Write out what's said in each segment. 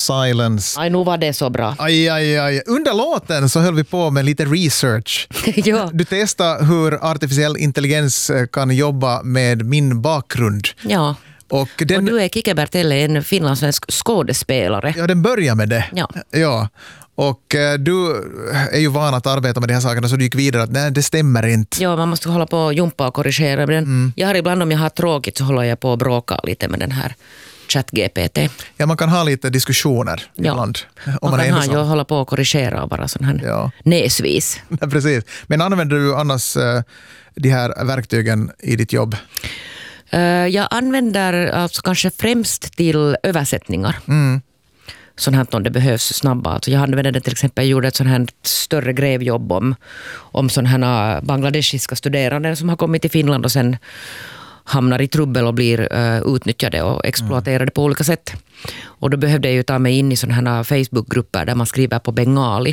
silence. Aj, nu var det så bra. Aj. Under låten så höll vi på med lite research. Ja. Du testade hur artificiell intelligens kan jobba med min bakgrund. Ja. Och du är Kike Bertelle, en finlandssvensk skådespelare. Ja, den börjar med det. Ja. Och du är ju van att arbeta med de här sakerna, så du gick vidare att nej, det stämmer inte. Ja, man måste hålla på och jumpa och korrigera. Men jag har ibland, om jag har tråkigt, så håller jag på och bråka lite med den här ChatGPT. Ja, man kan ha lite diskussioner ibland. Om man kan hålla på och korrigera och bara sån här näsvis. Ja, precis. Men använder du annars de här verktygen i ditt jobb? Jag använder alltså kanske främst till översättningar. Sånt här om det behövs snabba. Alltså jag använde det till exempel, jag gjorde ett sånt här större grevjobb om sådana här bangladeshiska studerande som har kommit till Finland och sen hamnar i trubbel och blir utnyttjade och exploaterade på olika sätt. Och då behövde jag ju ta mig in i sådana här Facebookgrupper där man skriver på bengali.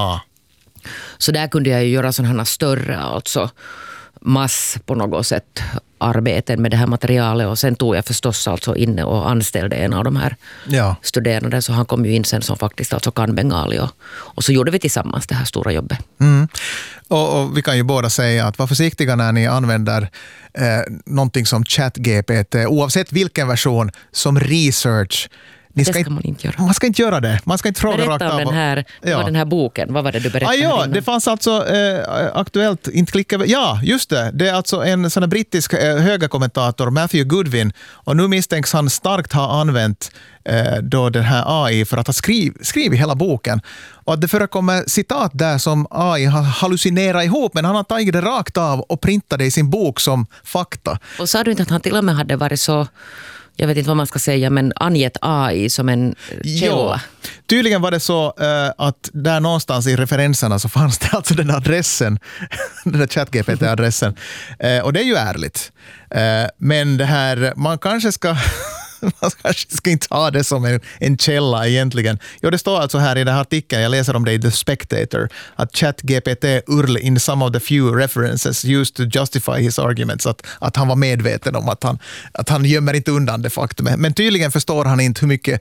Så där kunde jag ju göra sådana här större, alltså på något sätt arbeten med det här materialet, och sen tog jag förstås alltså inne och anställde en av de här studerande, så han kom ju in sen som faktiskt alltså kan bengali, och så gjorde vi tillsammans det här stora jobbet. Och vi kan ju båda säga att var försiktiga när ni använder någonting som ChatGPT, oavsett vilken version, som research. Det ska man inte göra. Man ska inte göra det. Man ska inte fråga rakt av. Den här boken, vad var det du berättade? Ja, det fanns alltså aktuellt, inte klicka. Ja, just det. Det är alltså en sån här brittisk högerkommentator, Matthew Goodwin, och nu misstänks han starkt ha använt då den här AI för att ha skrivit hela boken. Och att det förekommer citat där som AI har hallucinerat ihop, men han har tagit det rakt av och printat det i sin bok som fakta. Och sa du inte att han till och med hade varit så, jag vet inte vad man ska säga, men angett AI som en källa? Ja, tydligen var det så att där någonstans i referenserna så fanns det alltså den adressen, den där ChatGPT-adressen. Och det är ju ärligt. Men det här, man kanske ska inte ha det som en källa egentligen. Jo, det står alltså här i den här artikeln, jag läser om det i The Spectator, att ChatGPT url in some of the few references used to justify his arguments, att han var medveten om att han gömmer inte undan det faktumet. Men tydligen förstår han inte hur mycket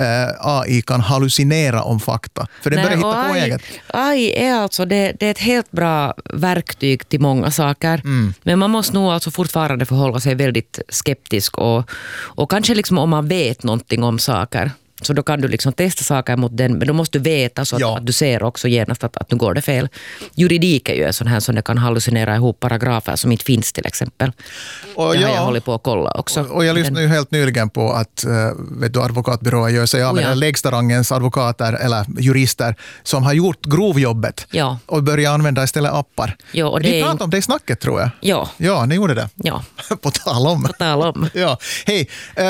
AI kan hallucinera om fakta. För den börjar hitta på eget. AI är alltså, det är ett helt bra verktyg till många saker. Men man måste nog alltså fortfarande förhålla sig väldigt skeptisk och kanske liksom om man vet någonting om saker, så då kan du liksom testa saker mot den, men då måste du veta så att du ser också genast att nu går det fel. Juridik är ju en sån här som det kan hallucinera ihop paragrafer som inte finns till exempel. Och det har jag hållit på att kolla också. Och jag lyssnade ju helt nyligen på att advokatbyråer gör sig av med den lägsta rangens advokater eller jurister som har gjort grovjobbet och börjar använda istället appar. Ja, och vi pratade om det i snacket, tror jag. Ja, ni gjorde det. Ja. På tal om. Ja. Hej,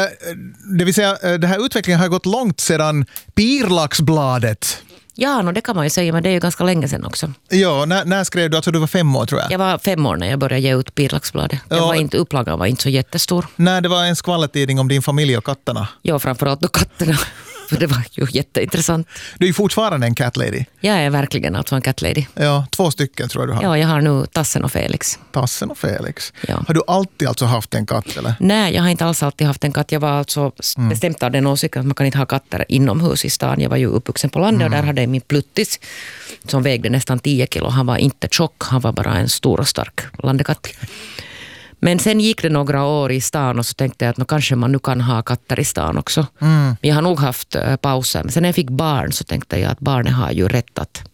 det vill säga, det här utvecklingen har gått långt sedan Pirlaxbladet. Ja, det kan man ju säga, men det är ju ganska länge sedan också. Ja, när skrev du? Alltså du var 5 år, tror jag. Jag var 5 år när jag började ge ut Pirlaxbladet. Upplagan var inte så jättestor. Nej, det var en skvallertidning om din familj och katterna. Ja, framförallt då katterna. För det var ju jätteintressant. Du är ju fortfarande en cat lady. Jag är verkligen alltså en cat lady. Ja, 2 stycken tror jag du har. Ja, jag har nu Tassen och Felix. Tassen och Felix. Ja. Har du alltid alltså haft en katt, eller? Nej, jag har inte alls alltid haft en katt. Jag var alltså bestämt av den åsikten att man kan inte ha katter inomhus i stan. Jag var ju uppvuxen på landet och där hade jag min pluttis som vägde nästan 10 kilo. Han var inte tjock, han var bara en stor och stark landekatt. Men sen gick det några år i stan och så tänkte jag att kanske man nu kan ha katter i stan också. Men jag har nog haft pauser. Men sen när jag fick barn så tänkte jag att barnen har ju rätt att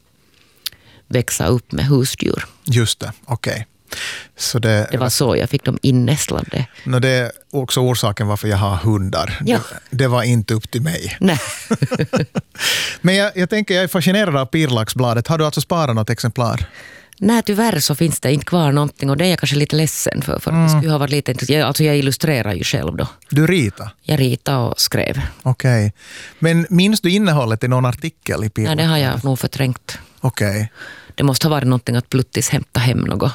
växa upp med husdjur. Just det, okej. Så det var så jag fick dem innästlade. Det är också orsaken varför jag har hundar. Ja. Det var inte upp till mig. Nej. Men jag tänker, jag är fascinerad av Pirlaxbladet. Har du alltså sparat något exemplar? Nej, tyvärr så finns det inte kvar någonting och det är jag kanske lite ledsen för det skulle ha varit lite intressant. Alltså jag illustrerar ju själv då. Du ritar? Jag ritade och skrev. Okej. Men minns du innehållet i någon artikel i Pirlax? Nej, det har jag nog förträngt. Okej. Det måste ha varit någonting att Pluttis hämta hem något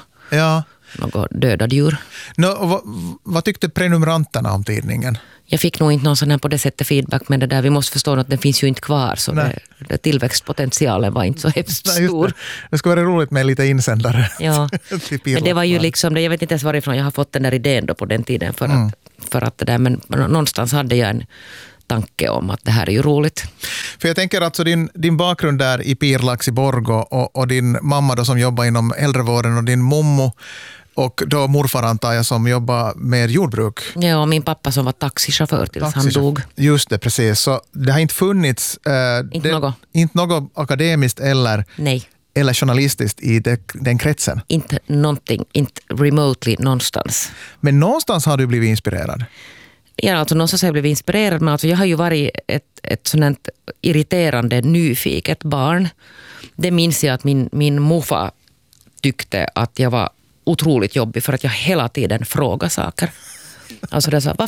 döda djur. Vad tyckte prenumeranterna om tidningen? Jag fick nog inte någon sån här på det sättet feedback med det där. Vi måste förstå att den finns ju inte kvar så tillväxtpotentialen var inte så hemskt stor. Det skulle vara roligt med lite insändare. Ja, men det var ju liksom, jag vet inte ens varifrån jag har fått den där idén då på den tiden för att det där, men någonstans hade jag en tanke om att det här är ju roligt. För jag tänker alltså din bakgrund där i Pirlax i Borgå och din mamma då som jobbar inom äldrevården och din mommo och då morfar antar jag som jobbar med jordbruk. Ja, och min pappa som var taxichaufför tills han dog. Just det, precis. Så det har inte funnits inte något akademiskt eller journalistiskt i den kretsen. Inte någonting, inte remotely någonstans. Men någonstans har du blivit inspirerad. Ja, alltså någonstans har jag blivit inspirerad, men alltså jag har ju varit ett sådant irriterande, nyfiket barn. Det minns jag att min morfar tyckte att jag var otroligt jobbig för att jag hela tiden frågar saker. Alltså det sa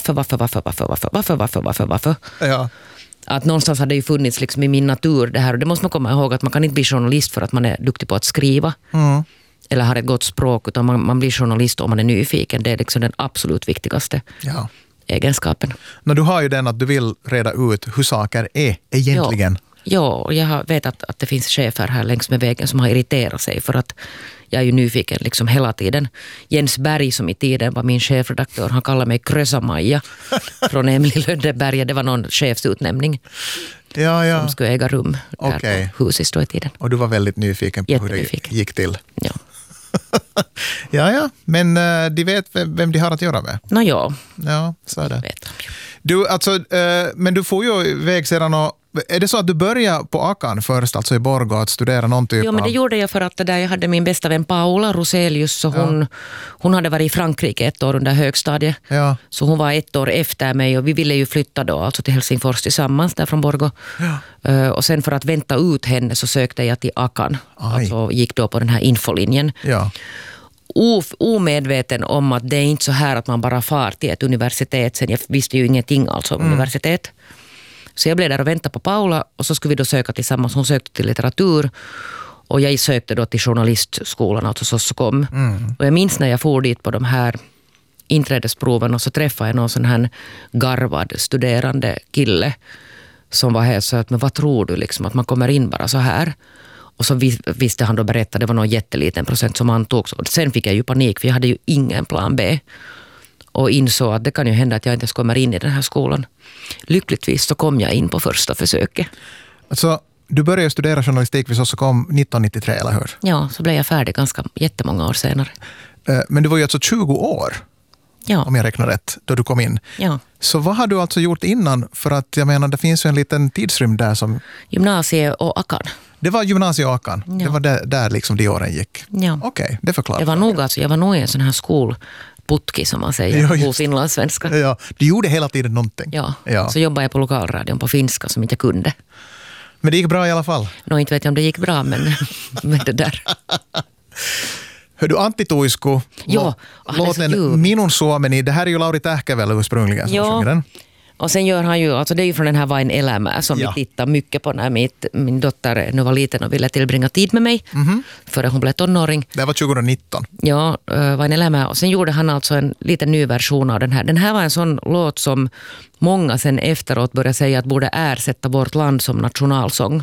varför? Ja. Att någonstans hade ju funnits liksom i min natur det här, och det måste man komma ihåg att man kan inte bli journalist för att man är duktig på att skriva. Eller har ett gott språk, utan man blir journalist om man är nyfiken. Det är liksom den absolut viktigaste egenskapen. Men du har ju den att du vill reda ut hur saker är egentligen. Ja, och jag vet att det finns chefer här längs med vägen som har irriterat sig för att jag är ju nyfiken liksom hela tiden. Jens Berg som i tiden var min chefredaktör, han kallade mig Krösa-Maja från Emil Lönneberga. Det var någon chefsutnämning som skulle äga rum där på huset då i tiden. Och du var väldigt nyfiken på hur det gick till. Ja. Ja, men de vet vem de har att göra med. Ja, så är det. Du, alltså, men du får ju iväg sedan och är det så att du började på Akan först, alltså i Borgå, att studera någon typ av... Jo, men det gjorde jag för att jag hade min bästa vän Paula Roselius, så hon hade varit i Frankrike 1 år under högstadiet. Ja. Så hon var 1 år efter mig och vi ville ju flytta då alltså till Helsingfors tillsammans där från Borgå. Ja. Och sen för att vänta ut henne så sökte jag till Akan. Alltså gick då på den här infolinjen. Ja. Omedveten om att det är inte så här att man bara far till ett universitet. Sen jag visste ju ingenting alltså om universitet. Så jag blev där och väntade på Paula och så skulle vi då söka tillsammans. Hon sökte till litteratur och jag sökte då till journalistskolan, alltså Sossokom. Och jag minns när jag for dit på de här inträdesproven och så träffade jag någon sån här garvad studerande kille som var här så att, men vad tror du liksom att man kommer in bara så här? Och så visste han då berätta, det var någon jätteliten procent som antogs. Och sen fick jag ju panik för jag hade ju ingen plan B. Och insåg att det kan ju hända att jag inte ens kommer in i den här skolan. Lyckligtvis så kom jag in på första försöket. Alltså, du började studera journalistik vid Sossokom 1993, eller hur? Ja, så blev jag färdig jättemånga år senare. Men du var ju alltså 20 år, om jag räknar rätt, då du kom in. Ja. Så vad har du alltså gjort innan? För att jag menar, det finns ju en liten tidsrymd där som... Gymnasie och Akan. Det var gymnasie och Akan. Ja. Det var där liksom de åren gick. Ja. Okej, det förklarar. Jag var nog en sån här skolputki som man säger på finlandssvenska. Ja, du gjorde hela tiden någonting. Ja. Så jobbade jag på lokalradion på finska som inte jag kunde. Men det gick bra i alla fall? Inte vet jag om det gick bra, men det där. Hör du Antti Tuisku? Låten Minun Suomeni. Det här är ju Lauri Tähkäväl ursprungligen som sjunger den. Och sen gör han ju, alltså det är ju från den här Vain elämä som vi tittar mycket på när min dotter nu var liten och ville tillbringa tid med mig före hon blev tonåring. Det var 2019. Ja, Vain elämä. Och sen gjorde han alltså en liten ny version av den här. Den här var en sån låt som många sen efteråt började säga att borde ersätta vårt land som nationalsång.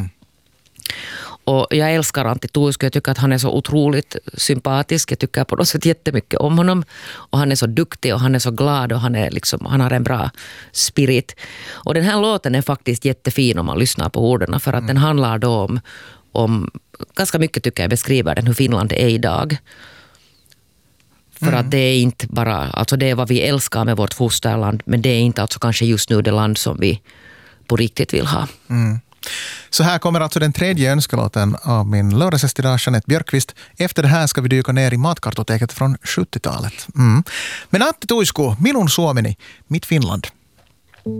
Och jag älskar Antti Tuisku. Jag tycker att han är så otroligt sympatisk. Jag tycker på något sätt jättemycket om honom. Och han är så duktig och han är så glad och han har en bra spirit. Och den här låten är faktiskt jättefin om man lyssnar på orden. För att den handlar då om ganska mycket tycker jag beskriver den hur Finland är idag. För att det är inte bara, alltså det är vad vi älskar med vårt fosterland. Men det är inte alltså kanske just nu det land som vi på riktigt vill ha. Så här kommer alltså den tredje önskelåten av min lördagsgäst idag, Jeanette Björkqvist. Efter det här ska vi dyka ner i matkartoteket från 70-talet. Men Antti Tuisku, Minun Suomeni, mitt Finland.